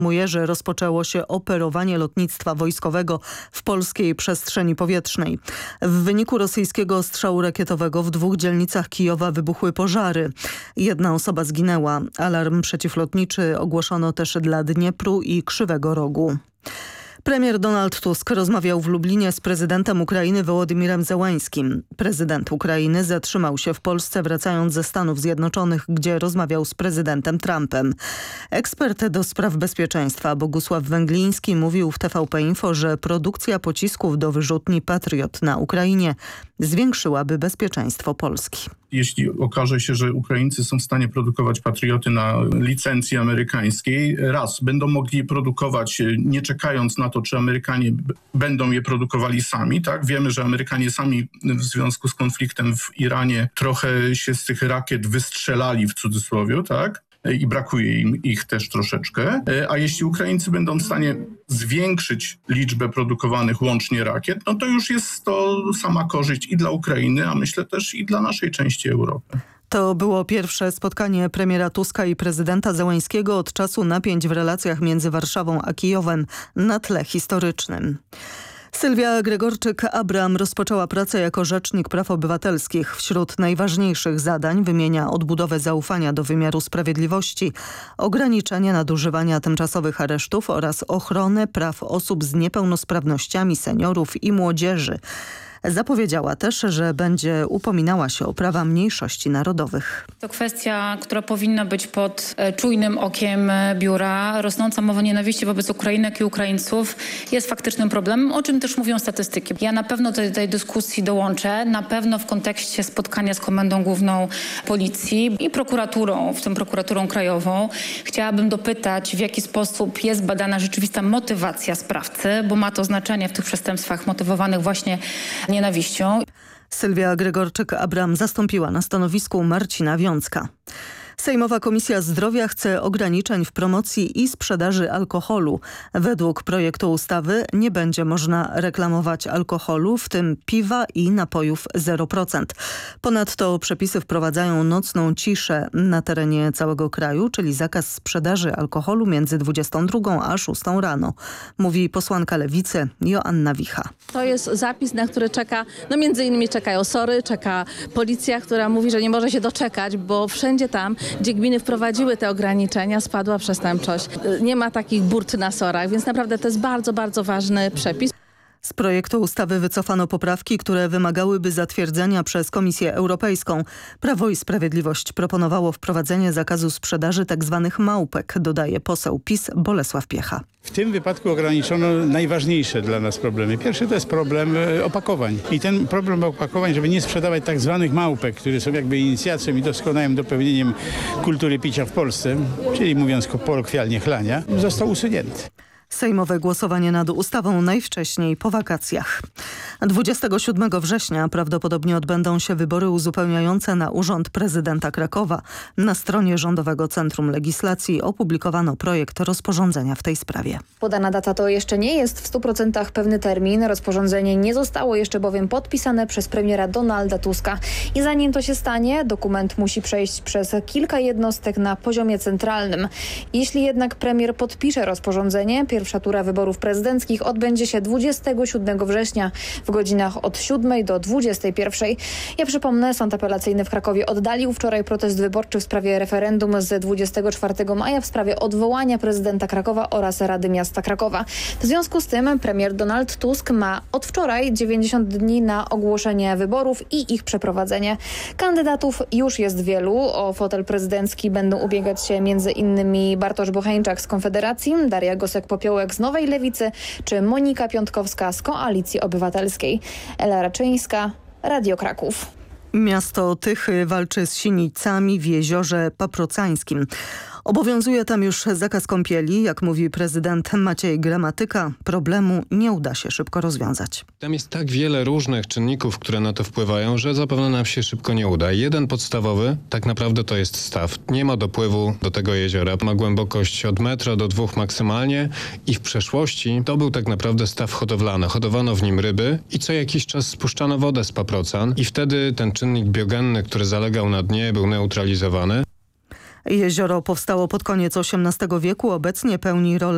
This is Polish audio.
Że rozpoczęło się operowanie lotnictwa wojskowego w polskiej przestrzeni powietrznej. W wyniku rosyjskiego ostrzału rakietowego w 2 dzielnicach Kijowa wybuchły pożary. 1 osoba zginęła. Alarm przeciwlotniczy ogłoszono też dla Dniepru i Krzywego Rogu. Premier Donald Tusk rozmawiał w Lublinie z prezydentem Ukrainy Wołodymirem Zełańskim. Prezydent Ukrainy zatrzymał się w Polsce, wracając ze Stanów Zjednoczonych, gdzie rozmawiał z prezydentem Trumpem. Ekspert do spraw bezpieczeństwa Bogusław Węgliński mówił w TVP Info, że produkcja pocisków do wyrzutni Patriot na Ukrainie zwiększyłaby bezpieczeństwo Polski. Jeśli okaże się, że Ukraińcy są w stanie produkować patrioty na licencji amerykańskiej, będą mogli produkować, nie czekając na to, czy Amerykanie będą je produkowali sami. Tak? Wiemy, że Amerykanie sami w związku z konfliktem w Iranie trochę się z tych rakiet wystrzelali w cudzysłowie, tak? I brakuje im ich też troszeczkę. A jeśli Ukraińcy będą w stanie zwiększyć liczbę produkowanych łącznie rakiet, no to już jest to sama korzyść i dla Ukrainy, a myślę też i dla naszej części Europy. To było pierwsze spotkanie premiera Tuska i prezydenta Zełańskiego od czasu napięć w relacjach między Warszawą a Kijowem na tle historycznym. Sylwia Gregorczyk-Abram rozpoczęła pracę jako rzecznik praw obywatelskich. Wśród najważniejszych zadań wymienia odbudowę zaufania do wymiaru sprawiedliwości, ograniczenie nadużywania tymczasowych aresztów oraz ochronę praw osób z niepełnosprawnościami, seniorów i młodzieży. Zapowiedziała też, że będzie upominała się o prawa mniejszości narodowych. To kwestia, która powinna być pod czujnym okiem biura. Rosnąca mowa nienawiści wobec Ukrainek i Ukraińców jest faktycznym problemem, o czym też mówią statystyki. Ja na pewno do tej dyskusji dołączę, na pewno w kontekście spotkania z Komendą Główną Policji i prokuraturą, w tym prokuraturą krajową. Chciałabym dopytać, w jaki sposób jest badana rzeczywista motywacja sprawcy, bo ma to znaczenie w tych przestępstwach motywowanych właśnie nienawiścią. Sylwia Gregorczyk-Abram zastąpiła na stanowisku Marcina Wiącka. Sejmowa Komisja Zdrowia chce ograniczeń w promocji i sprzedaży alkoholu. Według projektu ustawy nie będzie można reklamować alkoholu, w tym piwa i napojów 0%. Ponadto przepisy wprowadzają nocną ciszę na terenie całego kraju, czyli zakaz sprzedaży alkoholu między 22 a 6 rano, mówi posłanka Lewicy Joanna Wicha. To jest zapis, na który czeka, między innymi czekają SOR-y, czeka policja, która mówi, że nie może się doczekać, bo wszędzie tam, gdzie gminy wprowadziły te ograniczenia, spadła przestępczość. Nie ma takich burt na SOR-ach, więc naprawdę to jest bardzo, bardzo ważny przepis. Z projektu ustawy wycofano poprawki, które wymagałyby zatwierdzenia przez Komisję Europejską. Prawo i Sprawiedliwość proponowało wprowadzenie zakazu sprzedaży tzw. małpek, dodaje poseł PiS Bolesław Piecha. W tym wypadku ograniczono najważniejsze dla nas problemy. Pierwszy to jest problem opakowań. I ten problem opakowań, żeby nie sprzedawać tak zwanych małpek, które są jakby inicjacją i doskonałym dopełnieniem kultury picia w Polsce, czyli mówiąc kolokwialnie chlania, został usunięty. Sejmowe głosowanie nad ustawą najwcześniej po wakacjach. 27 września prawdopodobnie odbędą się wybory uzupełniające na urząd prezydenta Krakowa. Na stronie Rządowego Centrum Legislacji opublikowano projekt rozporządzenia w tej sprawie. Podana data to jeszcze nie jest w 100% pewny termin. Rozporządzenie nie zostało jeszcze bowiem podpisane przez premiera Donalda Tuska. I zanim to się stanie, dokument musi przejść przez kilka jednostek na poziomie centralnym. Jeśli jednak premier podpisze rozporządzenie, pierwsza tura wyborów prezydenckich odbędzie się 27 września w godzinach od 7 do 21. Ja przypomnę, Sąd Apelacyjny w Krakowie oddalił wczoraj protest wyborczy w sprawie referendum z 24 maja w sprawie odwołania prezydenta Krakowa oraz Rady Miasta Krakowa. W związku z tym premier Donald Tusk ma od wczoraj 90 dni na ogłoszenie wyborów i ich przeprowadzenie. Kandydatów już jest wielu. O fotel prezydencki będą ubiegać się m.in. Bartosz Bocheńczak z Konfederacji, Daria Gosek-Popiołek z Nowej Lewicy czy Monika Piątkowska z Koalicji Obywatelskiej. Ela Raczyńska, Radio Kraków. Miasto Tychy walczy z sinicami w jeziorze Paprocańskim. Obowiązuje tam już zakaz kąpieli. Jak mówi prezydent Maciej Gramatyka, problemu nie uda się szybko rozwiązać. Tam jest tak wiele różnych czynników, które na to wpływają, że zapewne nam się szybko nie uda. Jeden podstawowy tak naprawdę to jest staw. Nie ma dopływu do tego jeziora. Ma głębokość od 1 do 2 maksymalnie i w przeszłości to był tak naprawdę staw hodowlany. Hodowano w nim ryby i co jakiś czas spuszczano wodę z paprocan i wtedy ten czynnik biogenny, który zalegał na dnie, był neutralizowany. Jezioro powstało pod koniec XVIII wieku. Obecnie pełni rolę